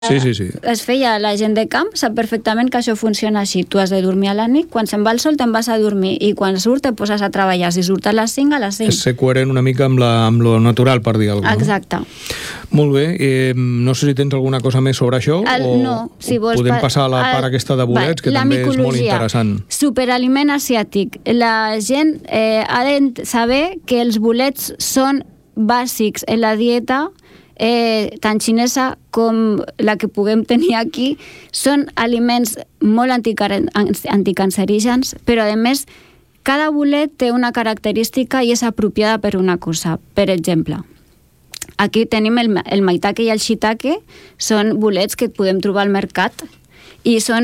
es feia la gent de camp, sap perfectament que això funciona així. Tu has de dormir a la nit, quan se'n va el sol te'n vas a dormir i quan surt te poses a treballar. Si surt a les 5, a les 5. És ser coherent una mica amb lo natural, per dir alguna cosa. Exacte. Molt bé. No sé si tens alguna cosa més sobre això no, si vols, podem passar a la part aquesta de bolets, que també és molt interessant. Superaliment asiàtic. La gent ha de saber que els bolets són bàsics en la dieta tant xinesa com la que puguem tenir aquí. Són aliments molt anticancerígens, però a més cada bolet té una característica i és apropiada per una cosa. Per exemple, aquí tenim el maitake i el shiitake, són bolets que podem trobar al mercat i són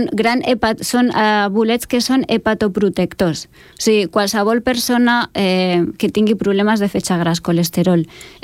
bolets que són hepatoprotectors. O sigui, qualsevol persona que tingui problemes de fetge gras, colesterol,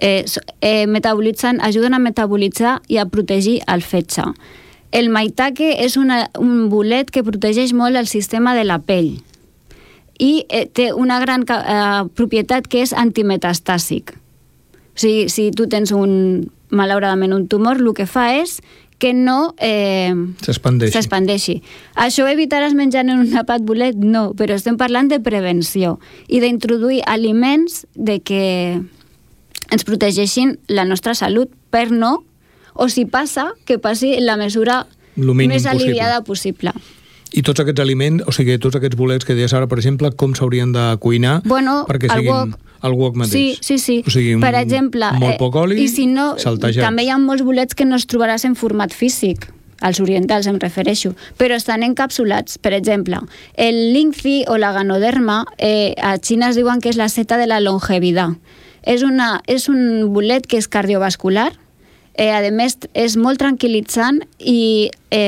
ajuden a metabolitzar i a protegir el fetge. El maitake és un bolet que protegeix molt el sistema de la pell i té una gran propietat que és antimetastàsic. O sigui, si tu tens malauradament un tumor, el que fa és que no s'expandeixi. Això ho evitaràs menjant en un àpat bolet? No, però estem parlant de prevenció i d'introduir aliments que ens protegeixin la nostra salut per no, o si passa, que passi en la mesura més aliviada possible. I tots aquests aliments, o sigui, tots aquests bolets que deies ara, per exemple, com s'haurien de cuinar perquè siguin el wok mateix? Sí. O sigui, per exemple, molt poc oli, i si no, saltejats. també hi ha molts bolets que no els trobaràs en format físic, als orientals em refereixo, però estan encapsulats. Per exemple, el lingfi o la ganoderma, a Xina es diuen que és la seta de la longevitat. És un bolet que és cardiovascular, a més és molt tranquil·litzant i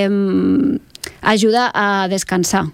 ajuda a descansar.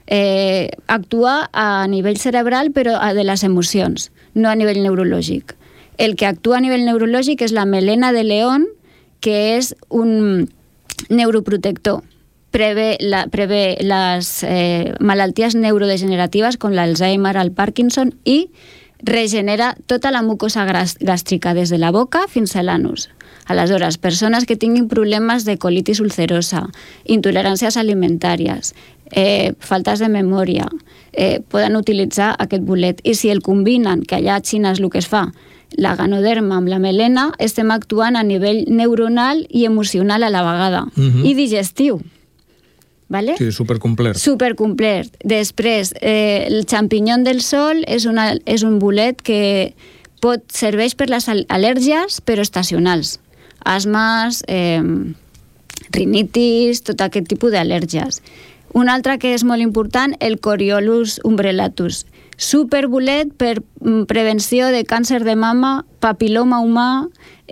Actua a nivell cerebral, però de les emocions, no a nivell neurològic. El que actua a nivell neurològic és la melena de león, que és un neuroprotector. Prevé les malalties neurodegeneratives com l'Alzheimer, el Parkinson, i regenera tota la mucosa gàstrica des de la boca fins a l'anus. Aleshores, persones que tinguin problemes de colitis ulcerosa, intoleràncies alimentàries, faltes de memòria, poden utilitzar aquest bolet. I si el combinen, que allà a Xina és el que es fa, la ganoderma amb la melena, estem actuant a nivell neuronal i emocional a la vegada. I digestiu. Vale? Sí, supercomplet. Supercomplet. Després, el xampinyó del sol és un bolet que serveix per les al·lèrgies, però estacionals. Asmes, rinitis, tot aquest tipus d'al·lèrgies. Un altre que és molt important, el Coriolus umbrellatus. Superbolet per prevenció de càncer de mama, papiloma humà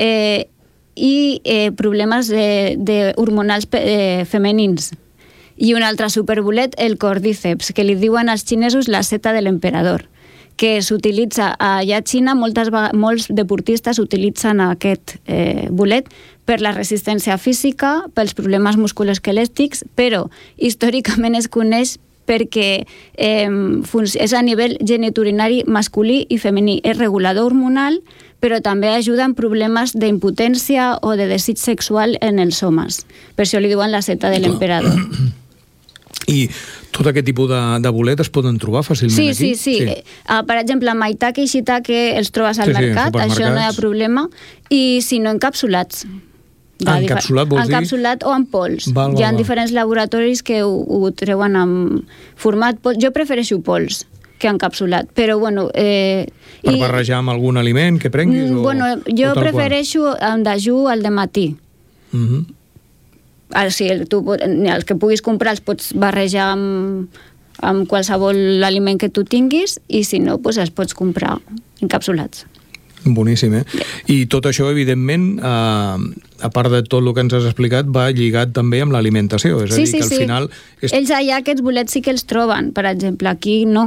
i problemes hormonals femenins. I un altre superbolet, el cordíceps, que li diuen als xinesos la seta de l'emperador, que s'utilitza allà a Xina, molts deportistes utilitzen aquest bolet per la resistència física, pels problemes musculoesquelètics, però històricament es coneix perquè és a nivell geniturinari masculí i femení. És regulador hormonal, però també ajuda en problemes d'impotència o de desig sexual en els homes. Per això li diuen la seta de l'emperador. I tot aquest tipus de bolet es poden trobar fàcilment aquí? Sí. Per exemple, maitake i shiitake els trobes al mercat, això no hi ha problema, i si no, encapsulats. Encapsulat vols dir? Encapsulat o en pols. Hi ha diferents laboratoris que ho treuen en format pols. Jo prefereixo pols que encapsulat, però bueno... Per barrejar amb algun aliment que prenguis? Jo prefereixo en dejú al dematí. Els que puguis comprar els pots barrejar amb qualsevol aliment que tu tinguis i si no, els pots comprar encapsulats. Boníssim, I tot això, evidentment, a part de tot el que ens has explicat, va lligat també amb l'alimentació. És a dir, que al final... Ells allà aquests bolets sí que els troben, per exemple, aquí no.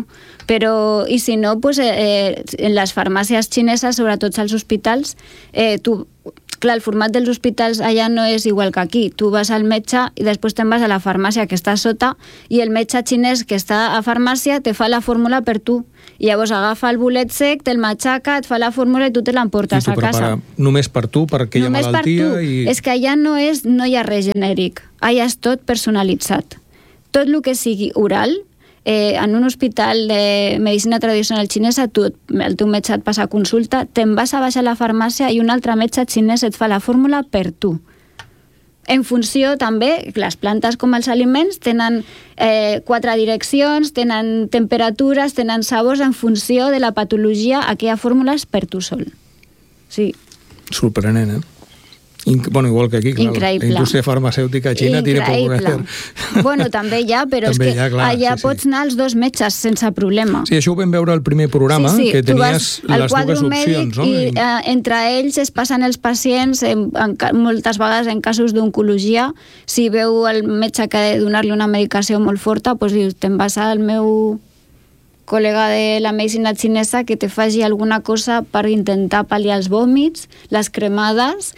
I si no, en les farmàcies xineses, sobretot als hospitals, tu clar, el format dels hospitals allà no és igual que aquí. Tu vas al metge i després te'n vas a la farmàcia que està sota i el metge xinès que està a farmàcia te fa la fórmula per tu. I llavors agafa el bolet sec, te'l matxaca, et fa la fórmula i tu te l'emportes a casa. Només per tu, per aquella malaltia? Només per tu. És que allà no hi ha res genèric. Allà és tot personalitzat. Tot el que sigui oral, en un hospital de medicina tradicional xinesa, el teu metge et passa consulta, te'n vas a baixar a la farmàcia i un altre metge xinès et fa la fórmula per tu. En funció també, les plantes com els aliments tenen 4 direccions, tenen temperatures, tenen sabors en funció de la patologia, aquella fórmula és per tu sol. Sí. Sorprenent, bueno, igual que aquí, clar. Increïble. La indústria farmacèutica a Xina tiene poco que hacer. Bueno, també hi ha, però també és que clar, allà pots anar als 2 metges sense problema. Sí, això ho vam veure al primer programa, que tenies les dues opcions, no? I entre ells es passen els pacients, moltes vegades en casos d'oncologia, si veu el metge que ha de donar-li una medicació molt forta, doncs dius, te'n vas al meu col·lega de la medicina xinesa que te faci alguna cosa per intentar pal·liar els vòmits, les cremades,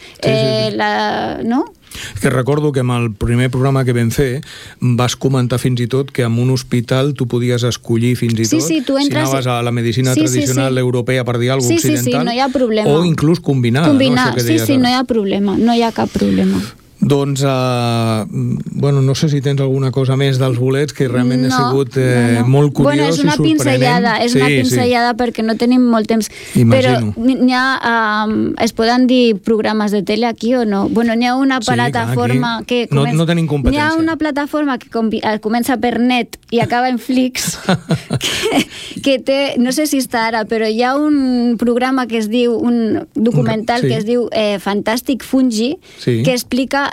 no? Que recordo que amb el primer programa que vam fer vas comentar fins i tot que en un hospital tu podies escollir fins i tot si anaves a la medicina tradicional europea per dir alguna cosa occidental, no hi ha problema. O inclús combinar. No hi ha problema, no hi ha cap problema. Doncs, bueno, no sé si tens alguna cosa més dels bolets, que realment ha sigut molt curiós i sorprenent. És una pinzellada perquè no tenim molt temps. Imagino. Però es poden dir programes de tele aquí o no? Bueno, n'hi ha una plataforma que no tenim competència. N'hi ha una plataforma que comença per net i acaba en Flix, que té, no sé si està ara, però hi ha un programa que es diu, un documental que es diu Fantàstic Fungi, que explica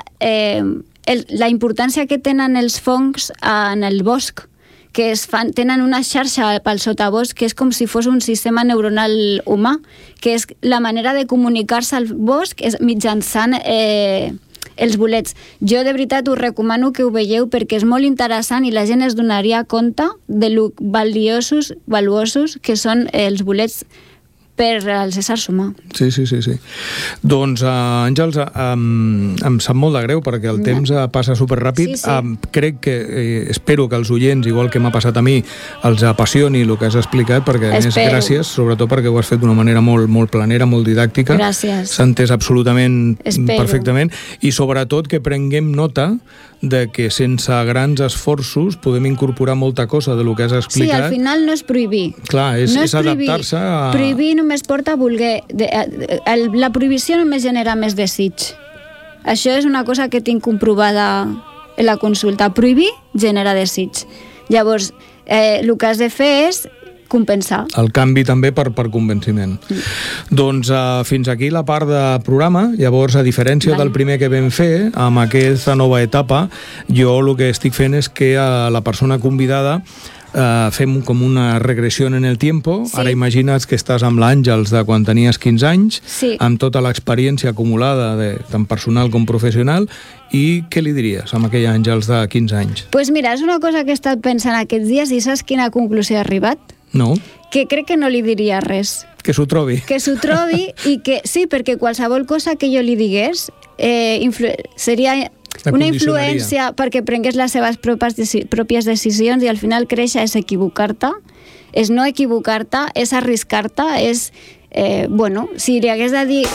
la importància que tenen els fongs en el bosc, que tenen una xarxa pel sotabosc que és com si fos un sistema neuronal humà, que és la manera de comunicar-se al bosc és mitjançant els bolets. Jo de veritat us recomano que ho veieu perquè és molt interessant i la gent es donaria compte de lo valuosos que són els bolets per als éssers humans. Sí. Doncs, Àngels, em sap molt de greu perquè el temps passa superràpid. Crec que, espero que els oients, igual que m'ha passat a mi, els apassioni el que has explicat, perquè a més gràcies, sobretot perquè ho has fet d'una manera molt planera, molt didàctica. Gràcies. S'ha entès absolutament perfectament i sobretot que prenguem nota de que sense grans esforços podem incorporar molta cosa de lo que has explicat. Sí, al final no és prohibir. Clar, és adaptar-se a... Prohibir només porta a voler. La prohibició només genera més desig. Això és una cosa que tinc comprovada en la consulta. Prohibir genera desig. Llavors, el que has de fer és compensar. El canvi també per convenciment. Doncs fins aquí la part de programa. Llavors, a diferència del primer que vam fer, amb aquesta nova etapa, jo el que estic fent és que a la persona convidada fem com una regressió en el tiempo. Ara imagina't que estàs amb l'Àngels de quan tenies 15 anys, amb tota l'experiència acumulada, tant personal com professional, i què li diries amb aquell Àngels de 15 anys? Doncs mira, és una cosa que he estat pensant aquests dies i saps quina conclusió he arribat? No. Que crec que no li diria res. Que s'ho trobi. Que s'ho trobi i que sí, perquè qualsevol cosa que jo li digués seria una influència perquè prengués les seves pròpies decisions i al final créixer és equivocar-te, és no equivocar-te, és arriscar-te, és, si li hagués de dir